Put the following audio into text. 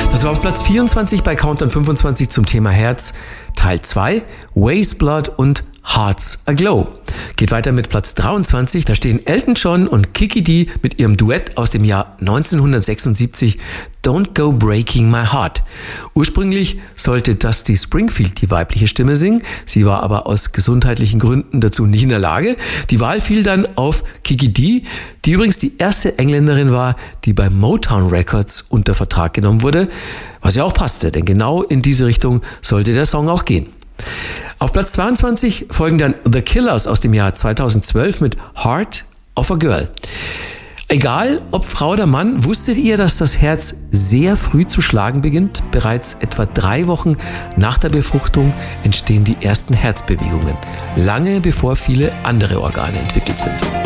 Das war auf Platz 24 bei Countdown 25 zum Thema Herz, Teil 2, Waste Blood und Hearts Aglow. Geht weiter mit Platz 23, da stehen Elton John und Kiki Dee mit ihrem Duett aus dem Jahr 1976, Don't Go Breaking My Heart. Ursprünglich sollte Dusty Springfield die weibliche Stimme singen, sie war aber aus gesundheitlichen Gründen dazu nicht in der Lage. Die Wahl fiel dann auf Kiki Dee, die übrigens die erste Engländerin war, die bei Motown Records unter Vertrag genommen wurde, was ja auch passte, denn genau in diese Richtung sollte der Song auch gehen. Auf Platz 22 folgen dann The Killers aus dem Jahr 2012 mit Heart of a Girl. Egal, ob Frau oder Mann, wusstet ihr, dass das Herz sehr früh zu schlagen beginnt? Bereits etwa 3 Wochen nach der Befruchtung entstehen die ersten Herzbewegungen, lange bevor viele andere Organe entwickelt sind.